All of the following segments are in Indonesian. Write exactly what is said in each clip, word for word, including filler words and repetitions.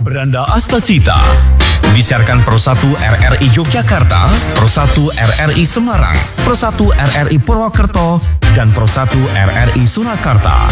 Beranda Astacita disiarkan Pro satu R R I Yogyakarta, Pro satu R R I Semarang, Pro satu R R I Purwokerto, dan Pro satu R R I Surakarta.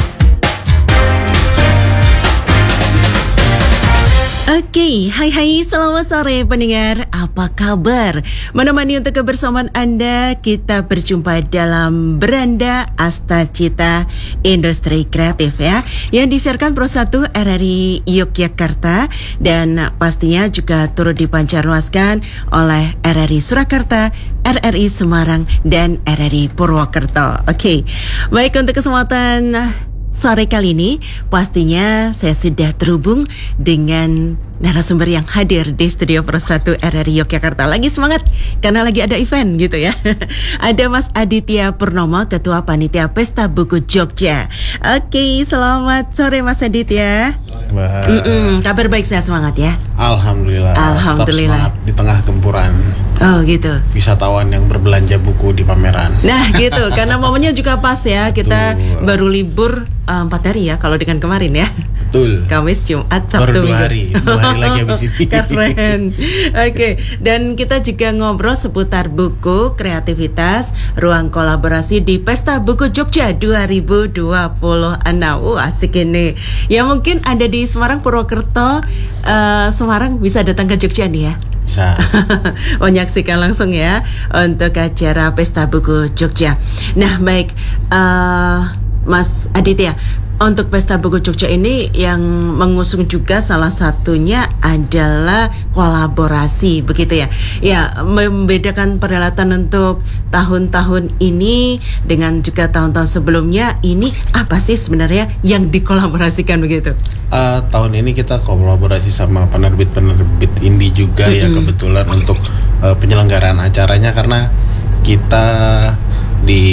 Oke, hai hai, selamat sore pendengar, apa kabar? Menemani untuk kebersamaan Anda, kita berjumpa dalam Beranda Astacita Industri Kreatif ya, yang disiarkan Pro satu R R I Yogyakarta dan pastinya juga turut dipancarluaskan oleh R R I Surakarta, R R I Semarang, dan R R I Purwokerto. Oke, baik, untuk kesempatan sore kali ini pastinya saya sudah terhubung dengan narasumber yang hadir di studio Pro satu R R I Yogyakarta. Lagi semangat karena lagi ada event gitu ya. Ada Mas Aditya Purnomo, Ketua Panitia Pesta Buku Jogja. Oke, selamat sore Mas Aditya. Kabar baik, sehat, semangat ya? Alhamdulillah. Alhamdulillah. Tetap semangat di tengah gempuran. Oh gitu. Wisatawan yang berbelanja buku di pameran. Nah gitu, karena momennya juga pas ya. Kita Betul. baru libur uh, empat hari ya kalau dengan kemarin ya. Betul. Kamis, Jumat, Sabtu, baru dua hari, dua hari lagi habis ini. Keren. Oke, okay. Dan kita juga ngobrol seputar buku, kreativitas, ruang kolaborasi di Pesta Buku Jogja dua ribu dua puluh enam. Uh, asik ini. Ya mungkin ada di Semarang, Purwokerto, uh, Semarang bisa datang ke Jogja nih ya. Bisa. Menyaksikan langsung ya untuk acara Pesta Buku Jogja. Nah baik, uh, Mas Aditya, untuk Pesta Buku Jogja ini yang mengusung juga salah satunya adalah kolaborasi, begitu ya. Ya, membedakan perhelatan untuk tahun-tahun ini dengan juga tahun-tahun sebelumnya, ini apa sih sebenarnya yang dikolaborasikan begitu? Uh, tahun ini kita kolaborasi sama penerbit-penerbit indie juga mm-hmm. ya kebetulan untuk uh, penyelenggaraan acaranya, karena kita di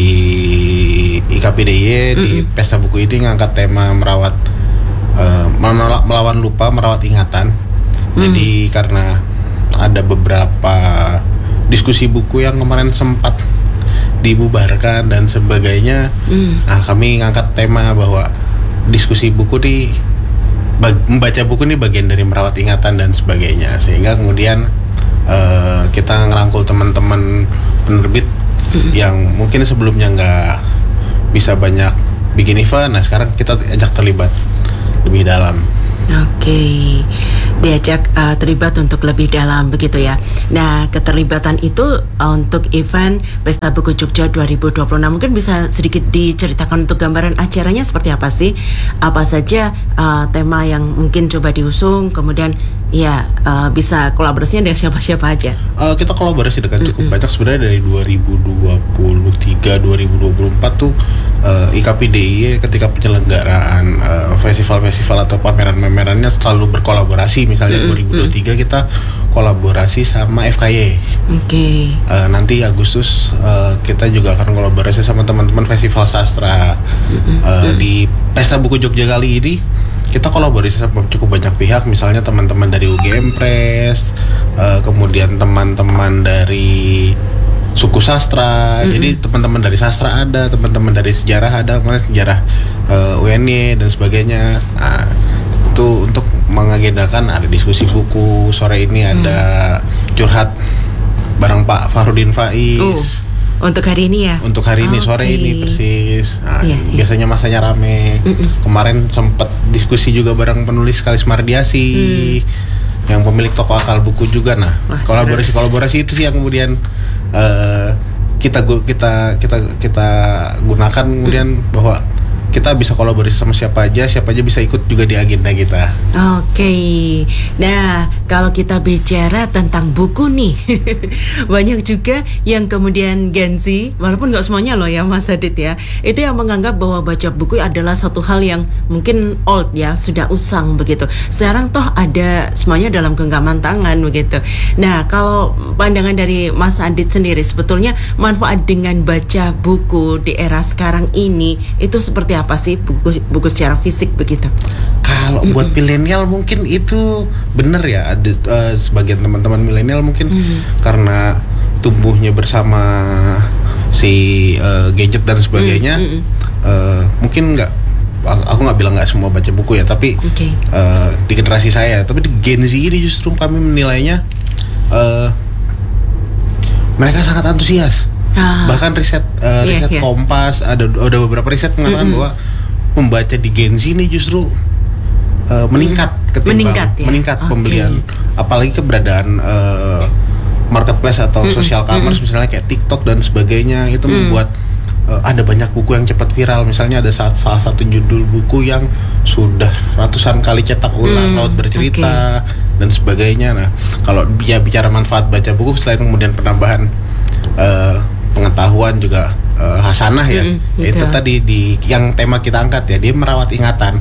I K P D I Y mm-hmm. di Pesta Buku ini ngangkat tema merawat uh, melawan lupa, merawat ingatan. Mm. Jadi karena ada beberapa diskusi buku yang kemarin sempat dibubarkan dan sebagainya, mm. nah kami ngangkat tema bahwa diskusi buku di bag, membaca buku ini bagian dari merawat ingatan dan sebagainya, sehingga kemudian uh, kita ngerangkul teman-teman penerbit mm-hmm. yang mungkin sebelumnya nggak bisa banyak bikin event, nah sekarang kita ajak terlibat lebih dalam. Oke, okay. diajak uh, terlibat untuk lebih dalam begitu ya. Nah, keterlibatan itu uh, untuk event Pesta Buku Jogja dua ribu dua puluh enam, mungkin bisa sedikit diceritakan untuk gambaran acaranya seperti apa sih? Apa saja uh, tema yang mungkin coba diusung, kemudian ya uh, bisa kolaborasinya dengan siapa-siapa aja? Uh, kita kolaborasi dengan cukup mm-hmm. banyak sebenarnya dari dua ribu dua puluh tiga dua ribu dua puluh empat tuh uh, I K P D I Y ketika penyelenggaraan uh, festival-festival atau pameran-pamerannya selalu berkolaborasi. Misalnya mm-hmm. dua ribu dua puluh tiga kita kolaborasi sama F K Y. Oke. Okay. Uh, nanti Agustus uh, kita juga akan kolaborasi sama teman-teman festival sastra. Mm-hmm. Uh, di Pesta Buku Jogja kali ini kita kolaborasi sama cukup banyak pihak, misalnya teman-teman dari U G M Press, uh, kemudian teman-teman dari suku sastra, mm-hmm. jadi teman-teman dari sastra ada, teman-teman dari sejarah ada, kemudian sejarah uh, U N Y dan sebagainya. Nah, itu untuk mengagendakan ada diskusi buku, sore ini ada mm. curhat bareng Pak Farudin Faiz. Uh. Untuk hari ini ya? Untuk hari ini, okay. sore ini persis. Nah, yeah, biasanya yeah. masanya rame. Mm-mm. Kemarin sempat diskusi juga bareng penulis Kalis Mardiasi, mm. yang pemilik toko Akal Buku juga. Nah, Wah, kolaborasi-kolaborasi itu sih yang kemudian uh, kita kita kita kita gunakan kemudian mm. bahwa kita bisa kolaborasi sama siapa aja, siapa aja bisa ikut juga di agenda kita. Oke, okay. Nah kalau kita bicara tentang buku nih, banyak juga yang kemudian Gen Z, walaupun nggak semuanya loh ya Mas Adit ya, itu yang menganggap bahwa baca buku adalah satu hal yang mungkin old ya, sudah usang begitu. Sekarang toh ada semuanya dalam genggaman tangan begitu. Nah kalau pandangan dari Mas Adit sendiri, sebetulnya manfaat dengan baca buku di era sekarang ini itu seperti apa sih, buku buku secara fisik begitu? Kalau mm-hmm. buat milenial mungkin itu benar ya, ada uh, sebagian teman-teman milenial mungkin mm-hmm. karena tumbuhnya bersama si uh, gadget dan sebagainya, mm-hmm. uh, mungkin nggak aku nggak bilang nggak semua baca buku ya, tapi okay. uh, di generasi saya, tapi di Gen Z ini justru kami menilainya uh, mereka sangat antusias. Ah. Bahkan riset uh, yeah, riset yeah. Kompas ada ada beberapa riset mengatakan mm-hmm. bahwa pembaca di Gen Z ini justru uh, meningkat ketimbang meningkat, ya? meningkat okay. pembelian, apalagi keberadaan uh, marketplace atau mm-hmm. social commerce mm-hmm. misalnya kayak TikTok dan sebagainya itu mm. membuat uh, ada banyak buku yang cepat viral. Misalnya ada saat, salah satu judul buku yang sudah ratusan kali cetak ulang, mm. laut bercerita okay. dan sebagainya. Nah, kalau dia bicara manfaat baca buku selain kemudian penambahan uh, pengetahuan juga uh, hasanah ya, mm-hmm, itu betul. Tadi di yang tema kita angkat ya, dia merawat ingatan.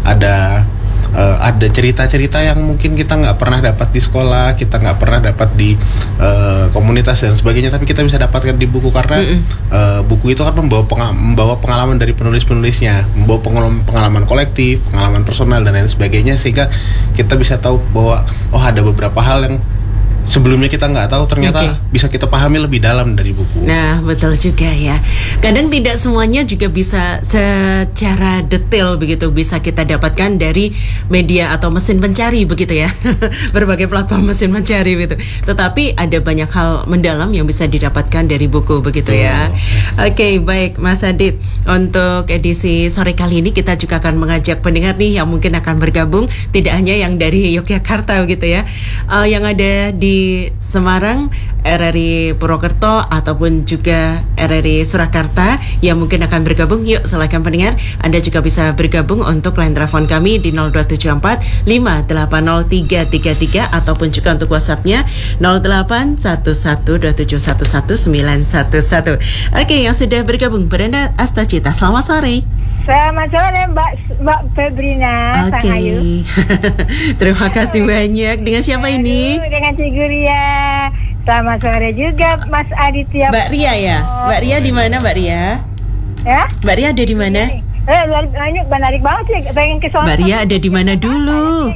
Ada uh, ada cerita-cerita yang mungkin kita nggak pernah dapat di sekolah, kita nggak pernah dapat di uh, komunitas dan sebagainya, tapi kita bisa dapatkan di buku karena mm-hmm. uh, buku itu kan membawa pengal- membawa pengalaman dari penulis-penulisnya, membawa pengalaman, pengalaman kolektif, pengalaman personal dan lain sebagainya, sehingga kita bisa tahu bahwa oh ada beberapa hal yang sebelumnya kita nggak tahu, ternyata okay. bisa kita pahami lebih dalam dari buku. Nah, betul juga ya. Kadang tidak semuanya juga bisa secara detail begitu bisa kita dapatkan dari media atau mesin pencari begitu ya. Berbagai platform mesin mencari begitu. Tetapi ada banyak hal mendalam yang bisa didapatkan dari buku begitu oh. ya. Oke, okay, baik Mas Adit. Untuk edisi sore kali ini kita juga akan mengajak pendengar nih yang mungkin akan bergabung, tidak hanya yang dari Yogyakarta begitu ya. Uh, yang ada di di Semarang, R R I Purwokerto ataupun juga R R I Surakarta yang mungkin akan bergabung. Yuk silakan pendengar, Anda juga bisa bergabung untuk line telepon kami di nol dua tujuh empat lima delapan nol tiga tiga tiga ataupun juga untuk WhatsApp-nya nol delapan satu satu dua tujuh satu satu sembilan satu satu. Oke, yang sudah bergabung Beranda Astacita, selamat sore. Selamat sore Mbak Mbak Febrina. Oke. Okay. Terima kasih banyak. Dengan siapa Aduh, ini? Dengan Cigu Ria. Selamat sore juga Mas Aditya. Mbak Ria ya. Mbak Ria di mana Mbak Ria? Ya? Mbak Ria ada di mana? Eh, lanjut menarik banget sih. Pengen ke sono. Mbak Ria ada di mana dulu?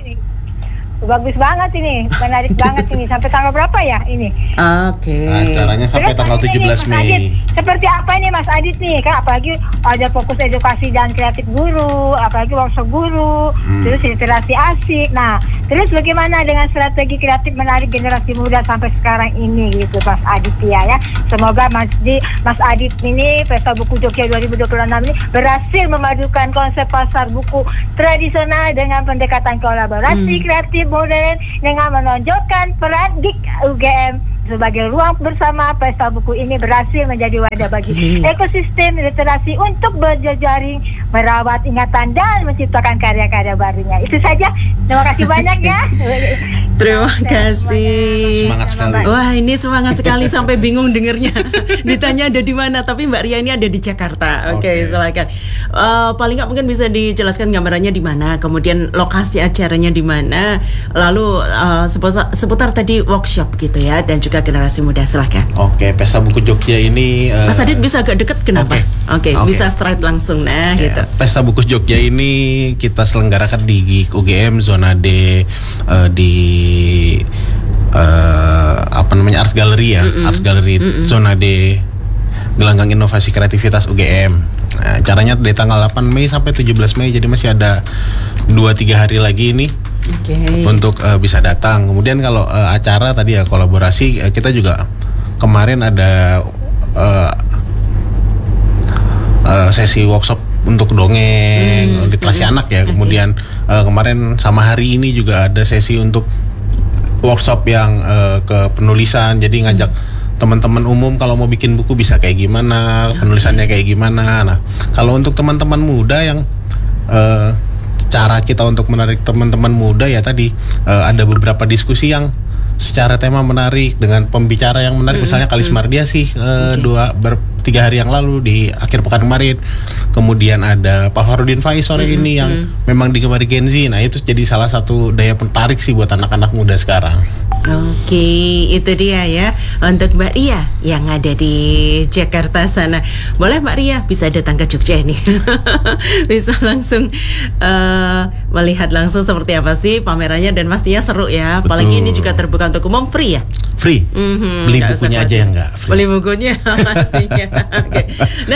Bagus banget ini, menarik banget ini. Sampai tanggal berapa ya ini? Oke. Okay. Acaranya sampai Terus tanggal tujuh belas Mei. Adit, seperti apa ini Mas Adit nih? Kan apalagi ada fokus edukasi dan kreatif guru, apalagi workshop guru, hmm. terus literasi asik. Nah, terus bagaimana dengan strategi kreatif menarik generasi muda sampai sekarang ini gitu Mas Adit ya ya. Semoga Mas di Mas Adit ini Pesta Buku Jogja dua ribu dua puluh enam ini berhasil memadukan konsep pasar buku tradisional dengan pendekatan kolaborasi hmm. kreatif modern dengan menonjolkan peran G I K U G M sebagai ruang bersama. Pesta buku ini berhasil menjadi wadah bagi ekosistem literasi untuk berjejaring, merawat ingatan dan menciptakan karya-karya barunya. Itu saja. Terima kasih banyak ya. Terima kasih. Semangat sekali. Wah, ini semangat sekali sampai bingung dengernya. Ditanya ada di mana, tapi Mbak Ria ini ada di Jakarta. Oke, okay, okay. Silakan. Uh, paling nggak mungkin bisa dijelaskan gambarannya di mana, kemudian lokasi acaranya di mana, lalu uh, seputar, seputar tadi workshop gitu ya, dan juga generasi muda. Silahkan. Oke, Pesta Buku Jogja ini uh, Mas Adit bisa agak dekat, kenapa? Oke, okay. okay, okay. Bisa straight langsung. Nah, yeah. gitu. Pesta Buku Jogja ini kita selenggarakan di G I K U G M zona D uh, di uh, apa namanya Arts Gallery ya, Mm-mm. Arts Gallery Mm-mm. zona D Gelanggang Inovasi Kreativitas U G M. Nah, caranya dari tanggal delapan Mei sampai tujuh belas Mei, jadi masih ada dua tiga hari lagi ini. Okay. Untuk uh, bisa datang. Kemudian kalau uh, acara tadi ya kolaborasi, uh, kita juga kemarin ada uh, uh, sesi workshop untuk dongeng, hmm, literasi okay. anak ya. Kemudian okay. uh, kemarin sama hari ini juga ada sesi untuk workshop yang uh, ke penulisan. Jadi ngajak hmm. teman-teman umum kalau mau bikin buku bisa kayak gimana, okay. penulisannya kayak gimana. Nah, kalau untuk teman-teman muda yang uh, cara kita untuk menarik teman-teman muda ya tadi uh, ada beberapa diskusi yang secara tema menarik dengan pembicara yang menarik, mm-hmm. misalnya Kalis Mardiasih uh, okay. dua ber, tiga hari yang lalu di akhir pekan kemarin. Kemudian ada Pak Farudin Faiz sore mm-hmm. ini yang mm-hmm. memang digemari Gen Z. Nah, itu jadi salah satu daya penarik sih buat anak-anak muda sekarang. Oke, itu dia ya untuk Mbak Ria yang ada di Jakarta sana. Boleh Mbak Ria bisa datang ke Jogja ini. Bisa langsung uh, melihat langsung seperti apa sih pamerannya, dan pastinya seru ya. Apalagi ini juga terbuka untuk umum, free ya? Free. Mm-hmm. Beli gak bukunya aja yang enggak free. Beli bukunya pastinya. Oke. Nah,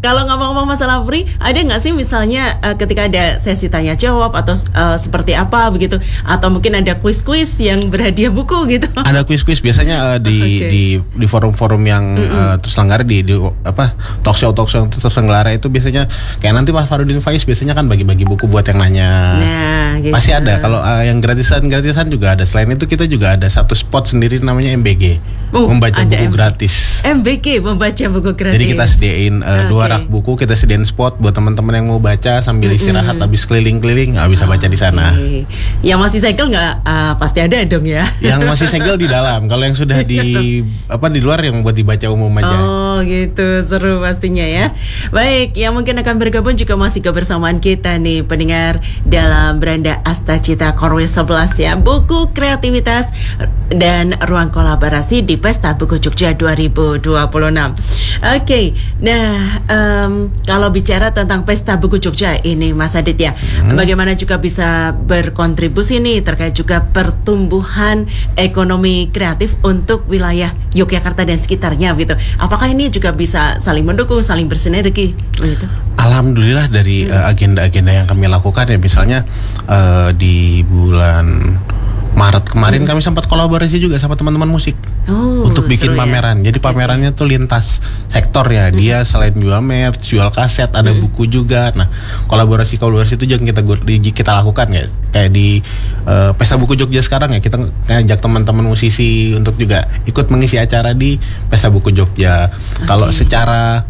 kalau ngomong-ngomong masalah free, ada nggak sih misalnya uh, ketika ada sesi tanya jawab atau uh, seperti apa begitu, atau mungkin ada kuis-kuis yang berhadiah buku gitu? Ada kuis-kuis biasanya uh, di, Okay. di di forum-forum yang uh, terselenggara di, di apa talk show talk show terselenggara itu biasanya kayak nanti Mas Farudin Faiz biasanya kan bagi-bagi buku buat yang nanya. Nah, gitu. Pasti ada. Kalau uh, yang gratisan-gratisan juga ada. Selain itu kita juga ada satu spot sendiri namanya M B G, Oh, membaca ada buku M- gratis. M B G membaca buku gratis. Jadi kita sediain uh, dua Oke. rak buku, kita sediain spot buat teman-teman yang mau baca sambil istirahat habis keliling-keliling, nggak bisa baca di sana. Oke. Yang masih segel nggak? Ah, pasti ada dong ya. Yang masih segel di dalam. Kalau yang sudah di apa di luar yang buat dibaca umum aja. Oh gitu, seru pastinya ya. Baik, yang mungkin akan bergabung juga masih kebersamaan kita nih pendengar dalam Beranda Asta Cita Korwil sebelas ya. Buku kreativitas dan ruang kolaborasi di Pesta Buku Jogja dua ribu dua puluh enam. Oke, nah em, kalau bicara tentang Pesta Buku Jogja ini Mas Adit ya, hmm. bagaimana juga bisa berkontribusi nih terkait juga pertumbuhan ekonomi kreatif untuk wilayah Yogyakarta dan sekitarnya begitu. Apakah ini juga bisa saling mendukung, saling bersinergi begitu? Alhamdulillah dari uh, agenda-agenda yang kami lakukan ya, misalnya uh, di bulan Maret kemarin hmm. kami sempat kolaborasi juga sama teman-teman musik Oh, untuk bikin seru ya. pameran. Jadi pamerannya tuh lintas sektor ya. Hmm. Dia selain jual merch, jual kaset, ada hmm. buku juga. Nah, kolaborasi-kolaborasi itu juga kita kita lakukan ya. Kayak di uh, Pesta Buku Jogja sekarang ya, kita ngajak teman-teman musisi untuk juga ikut mengisi acara di Pesta Buku Jogja. Okay. Kalau secara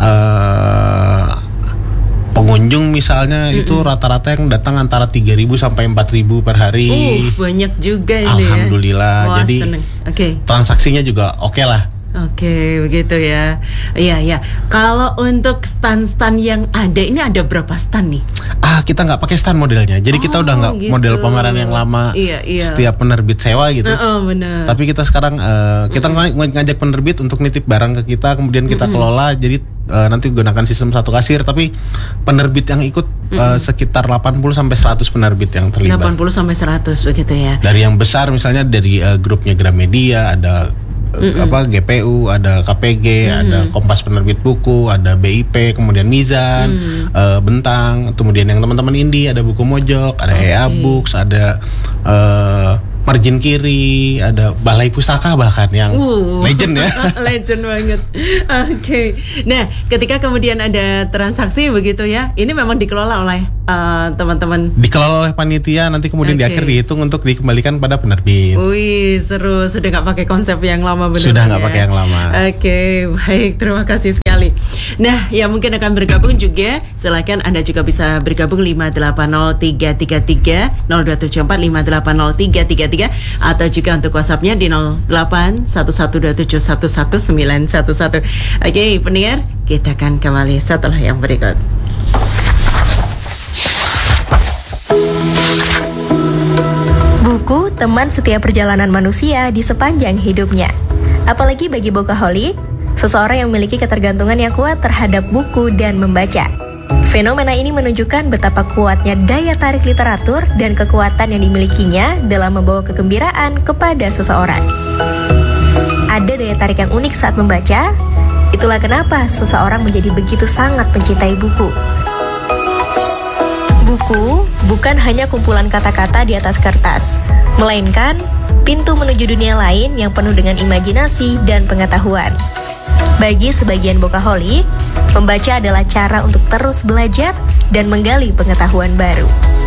uh, pengunjung misalnya mm-mm. itu rata-rata yang datang antara tiga ribu sampai empat ribu per hari. Uh, banyak juga ini. Alhamdulillah. Ya. Wah, jadi okay. transaksinya juga oke okay lah. Oke, okay, begitu ya. Iya, ya. Kalau untuk stand-stand yang ada, ini ada berapa stand nih? Ah, kita nggak pakai stand modelnya. Jadi oh, kita udah nggak gitu. model pameran yang lama. Iya, iya. Setiap penerbit sewa gitu. Uh, uh, bener. Tapi kita sekarang uh, kita mm-hmm. ng- ngajak penerbit untuk nitip barang ke kita, kemudian kita mm-hmm. kelola. Jadi uh, nanti gunakan sistem satu kasir. Tapi penerbit yang ikut mm-hmm. uh, sekitar delapan puluh sampai seratus penerbit yang terlibat. delapan puluh sampai seratus begitu ya. Dari yang besar misalnya dari uh, grupnya Gramedia, ada Mm-mm. apa G P U, ada K P G, mm. ada Kompas Penerbit Buku, ada B I P, kemudian Mizan, mm. uh, Bentang, kemudian yang teman-teman indie ada Buku Mojok, ada okay. E A Books, ada uh, Margin Kiri, ada Balai Pustaka bahkan yang uh. legend ya. Legend banget. Oke. Okay. Nah, ketika kemudian ada transaksi begitu ya, ini memang dikelola oleh uh, teman-teman. Dikelola oleh panitia, nanti kemudian okay. di akhir dihitung untuk dikembalikan pada penerbit. Wih, seru. Sudah nggak pakai konsep yang lama benar. Sudah nggak ya? pakai yang lama. Oke, okay, baik. Terima kasih sekali. Nah, yang mungkin akan bergabung juga, silakan Anda juga bisa bergabung lima delapan nol tiga tiga tiga nol dua tujuh empat lima delapan nol tiga tiga tiga atau juga untuk WhatsApp-nya di nol delapan satu satu dua tujuh satu satu sembilan satu satu. Oke, pendengar, kita akan kembali setelah yang berikut. Buku teman setiap perjalanan manusia di sepanjang hidupnya. Apalagi bagi Bookaholic, seseorang yang memiliki ketergantungan yang kuat terhadap buku dan membaca. Fenomena ini menunjukkan betapa kuatnya daya tarik literatur dan kekuatan yang dimilikinya dalam membawa kegembiraan kepada seseorang. Ada daya tarik yang unik saat membaca, itulah kenapa seseorang menjadi begitu sangat mencintai buku. Buku bukan hanya kumpulan kata-kata di atas kertas, melainkan pintu menuju dunia lain yang penuh dengan imajinasi dan pengetahuan. Bagi sebagian Bookaholic, membaca adalah cara untuk terus belajar dan menggali pengetahuan baru.